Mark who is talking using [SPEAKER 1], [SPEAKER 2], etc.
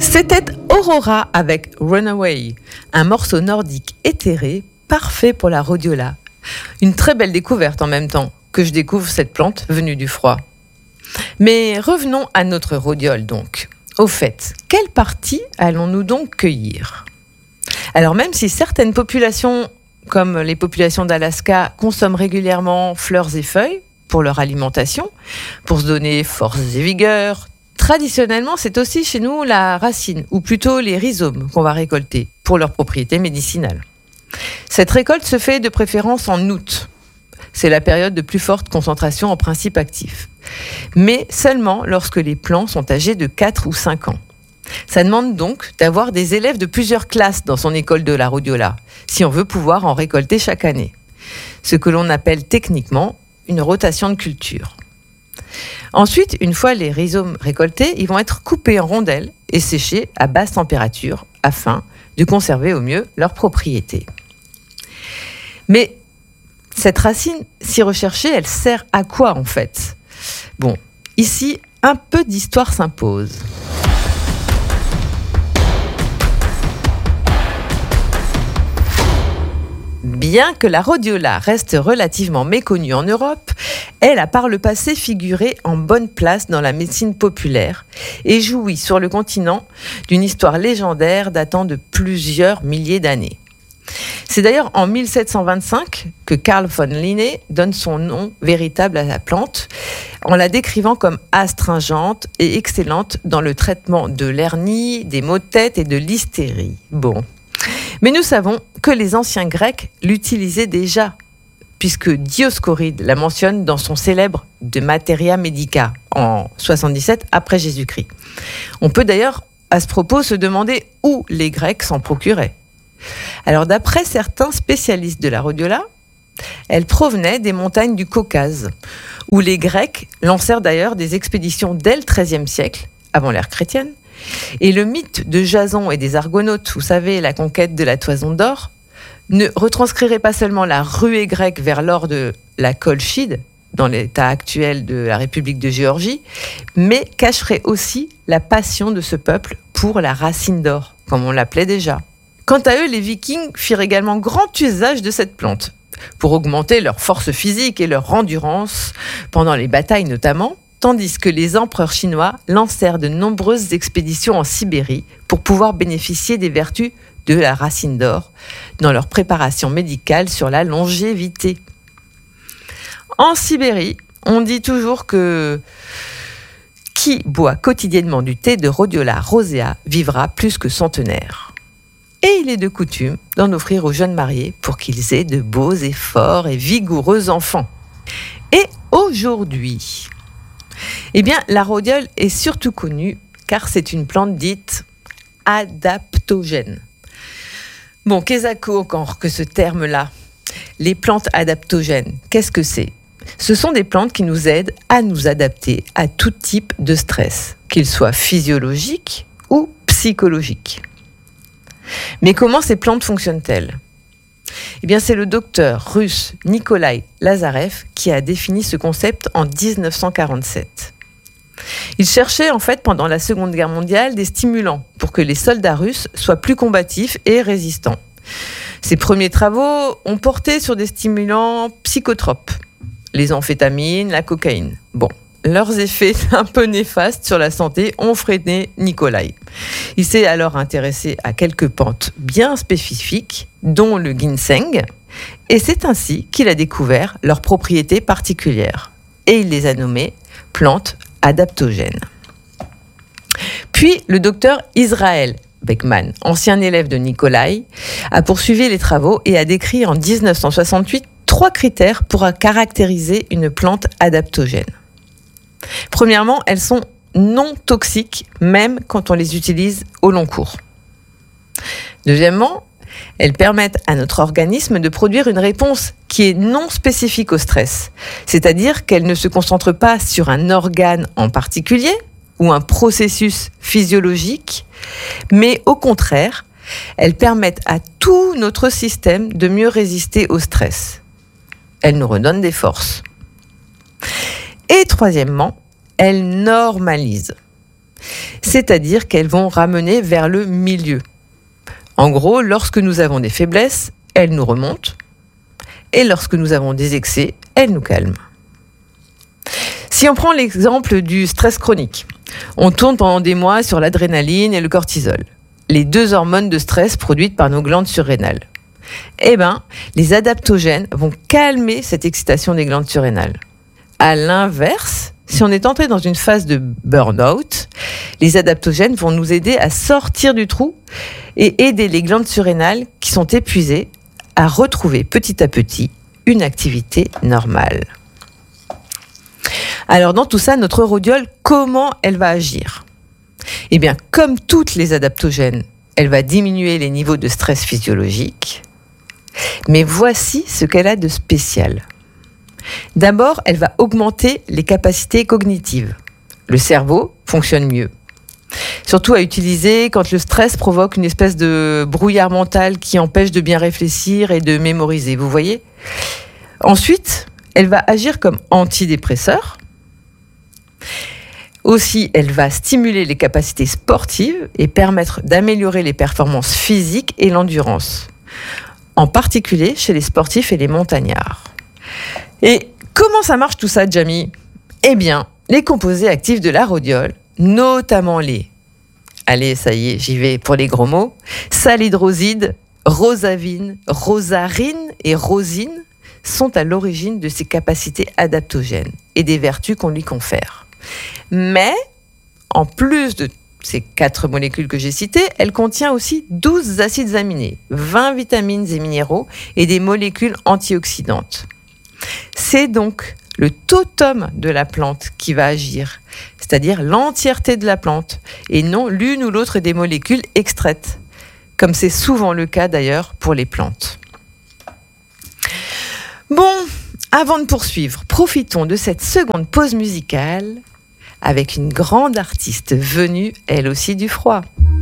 [SPEAKER 1] C'était Aurora avec Runaway, un morceau nordique éthéré, parfait pour la rhodiola. Une très belle découverte en même temps que je découvre cette plante venue du froid. Mais revenons à notre rhodiole donc. Au fait, quelle partie allons-nous donc cueillir ? Alors même si certaines populations, comme les populations d'Alaska, consomment régulièrement fleurs et feuilles pour leur alimentation, pour se donner force et vigueur, traditionnellement, c'est aussi chez nous la racine, ou plutôt les rhizomes qu'on va récolter pour leurs propriétés médicinales. Cette récolte se fait de préférence en août. C'est la période de plus forte concentration en principes actifs. Mais seulement lorsque les plants sont âgés de 4 ou 5 ans. Ça demande donc d'avoir des élèves de plusieurs classes dans son école de la rhodiola, si on veut pouvoir en récolter chaque année. Ce que l'on appelle techniquement une rotation de culture. Ensuite, une fois les rhizomes récoltés, ils vont être coupés en rondelles et séchés à basse température afin de conserver au mieux leurs propriétés. Mais cette racine si recherchée, elle sert à quoi en fait ? Bon, ici, un peu d'histoire s'impose. Bien que la rhodiola reste relativement méconnue en Europe, elle a par le passé figuré en bonne place dans la médecine populaire et jouit sur le continent d'une histoire légendaire datant de plusieurs milliers d'années. C'est d'ailleurs en 1725 que Carl von Linné donne son nom véritable à la plante en la décrivant comme astringente et excellente dans le traitement de l'hernie, des maux de tête et de l'hystérie. Bon. Mais nous savons que les anciens Grecs l'utilisaient déjà, puisque Dioscoride la mentionne dans son célèbre De Materia Medica, en 77 après Jésus-Christ. On peut d'ailleurs, à ce propos, se demander où les Grecs s'en procuraient. Alors, d'après certains spécialistes de la rhodiola, elle provenait des montagnes du Caucase, où les Grecs lancèrent d'ailleurs des expéditions dès le XIIIe siècle, avant l'ère chrétienne. Et le mythe de Jason et des Argonautes, vous savez, la conquête de la Toison d'Or, ne retranscrirait pas seulement la ruée grecque vers l'or de la Colchide, dans l'état actuel de la République de Géorgie, mais cacherait aussi la passion de ce peuple pour la racine d'or, comme on l'appelait déjà. Quant à eux, les Vikings firent également grand usage de cette plante, pour augmenter leur force physique et leur endurance, pendant les batailles notamment, tandis que les empereurs chinois lancèrent de nombreuses expéditions en Sibérie pour pouvoir bénéficier des vertus de la racine d'or dans leur préparation médicale sur la longévité. En Sibérie, on dit toujours que qui boit quotidiennement du thé de Rhodiola rosea vivra plus que centenaire. Et il est de coutume d'en offrir aux jeunes mariés pour qu'ils aient de beaux et forts et vigoureux enfants. Et aujourd'hui, eh bien, la rhodiole est surtout connue car c'est une plante dite adaptogène. Bon, qu'est-ce encore que ce terme-là ? Les plantes adaptogènes, qu'est-ce que c'est ? Ce sont des plantes qui nous aident à nous adapter à tout type de stress, qu'il soit physiologique ou psychologique. Mais comment ces plantes fonctionnent-elles ? Eh bien, c'est le docteur russe Nikolai Lazarev qui a défini ce concept en 1947. Il cherchait en fait pendant la Seconde Guerre mondiale des stimulants pour que les soldats russes soient plus combatifs et résistants. Ses premiers travaux ont porté sur des stimulants psychotropes, les amphétamines, la cocaïne. Bon, leurs effets un peu néfastes sur la santé ont freiné Nikolai. Il s'est alors intéressé à quelques plantes bien spécifiques, dont le ginseng, et c'est ainsi qu'il a découvert leurs propriétés particulières. Et il les a nommées plantes adaptogènes. Puis le docteur Israel Beckman, ancien élève de Nikolai, a poursuivi les travaux et a décrit en 1968 3 critères pour caractériser une plante adaptogène. Premièrement, elles sont non toxiques, même quand on les utilise au long cours. Deuxièmement, elles permettent à notre organisme de produire une réponse qui est non spécifique au stress, c'est-à-dire qu'elle ne se concentre pas sur un organe en particulier ou un processus physiologique, mais au contraire, elles permettent à tout notre système de mieux résister au stress. Elles nous redonnent des forces. Et troisièmement, elles normalisent. c'est-à-dire qu'elles vont ramener vers le milieu. En gros, lorsque nous avons des faiblesses, elles nous remontent, et lorsque nous avons des excès, elles nous calment. Si on prend l'exemple du stress chronique, on tourne pendant des mois sur l'adrénaline et le cortisol, les deux hormones de stress produites par nos glandes surrénales. Les adaptogènes vont calmer cette excitation des glandes surrénales. À l'inverse, si on est entré dans une phase de burn-out, les adaptogènes vont nous aider à sortir du trou et aider les glandes surrénales qui sont épuisées à retrouver petit à petit une activité normale. Alors dans tout ça, notre rhodiole, comment elle va agir ? Comme toutes les adaptogènes, elle va diminuer les niveaux de stress physiologique. Mais voici ce qu'elle a de spécial. D'abord, elle va augmenter les capacités cognitives. Le cerveau fonctionne mieux. Surtout à utiliser quand le stress provoque une espèce de brouillard mental qui empêche de bien réfléchir et de mémoriser, vous voyez ? Ensuite, elle va agir comme antidépresseur. Aussi, elle va stimuler les capacités sportives et permettre d'améliorer les performances physiques et l'endurance, en particulier chez les sportifs et les montagnards. Et comment ça marche tout ça, Jamie ? Les composés actifs de la rhodiole, notamment allez, ça y est, j'y vais pour les gros mots, salhydroside, rosavine, rosarine et rosine, sont à l'origine de ces capacités adaptogènes et des vertus qu'on lui confère. Mais, en plus de ces 4 molécules que j'ai citées, elle contient aussi 12 acides aminés, 20 vitamines et minéraux et des molécules antioxydantes. C'est donc le totum de la plante qui va agir, c'est-à-dire l'entièreté de la plante, et non l'une ou l'autre des molécules extraites, comme c'est souvent le cas d'ailleurs pour les plantes. Bon, avant de poursuivre, profitons de cette seconde pause musicale avec une grande artiste venue, elle aussi, du froid.